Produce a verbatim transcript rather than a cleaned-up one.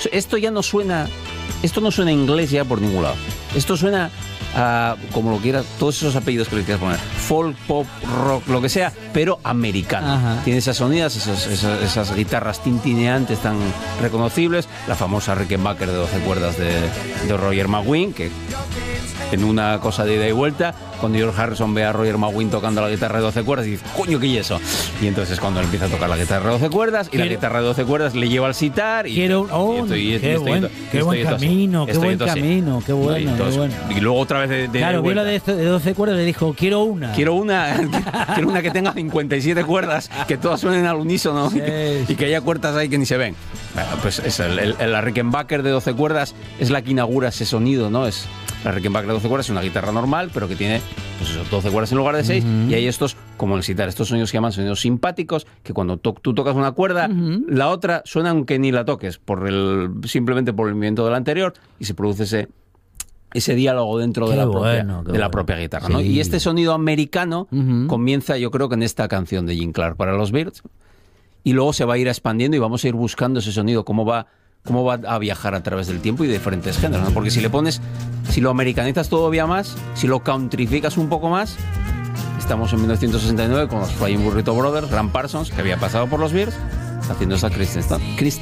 Esto ya no suena, esto no suena inglés ya por ningún lado. Esto suena a, como lo quieras, todos esos apellidos que le quieras poner, folk, pop, rock, lo que sea, pero americano. Ajá. Tiene esas sonidas, esas, esas, esas guitarras tintineantes tan reconocibles, la famosa Rickenbacker de doce cuerdas de, de Roger McGuinn, que en una cosa de ida y vuelta, cuando George Harrison ve a Roger McGuinn tocando la guitarra de doce cuerdas, dice, coño, ¿qué es eso? Y entonces cuando él empieza a tocar la guitarra de doce cuerdas, y quiero, la guitarra de doce cuerdas le lleva al sitar, y, quiero, oh, y estoy, y estoy, qué, estoy, buen, estoy, qué buen camino, qué buen camino, qué bueno, y, entonces, qué bueno. Y luego otra vez de, de Claro, de vio la de, de doce cuerdas y le dijo, quiero una. Quiero una, quiero una que tenga cincuenta y siete cuerdas, que todas suenen al unísono, sí, y, que, sí. y que haya cuerdas ahí que ni se ven. Bueno, pues es el, el, el, la Rickenbacker de doce cuerdas es la que inaugura ese sonido, ¿no? Es la Rickenbacker de doce cuerdas es una guitarra normal, pero que tiene pues eso, doce cuerdas en lugar de seis, uh-huh. y hay estos, como el sitar, estos sonidos que llaman sonidos simpáticos, que cuando to- tú tocas una cuerda, uh-huh. la otra suena aunque ni la toques, por el, simplemente por el movimiento de la anterior, y se produce ese, ese diálogo dentro de la, bueno, propia, de la propia guitarra, ¿no? Sí. Y este sonido americano uh-huh. comienza, yo creo que en esta canción de Jim Clark para los Byrds, y luego se va a ir expandiendo y vamos a ir buscando ese sonido, cómo va, cómo va a viajar a través del tiempo y de diferentes géneros, ¿no? Porque si le pones, si lo americanizas todavía más, si lo countryficas un poco más, estamos en mil novecientos sesenta y nueve con los Flying Burrito Brothers, Graham Parsons, que había pasado por los Byrds, haciendo esa Kristen Stewart.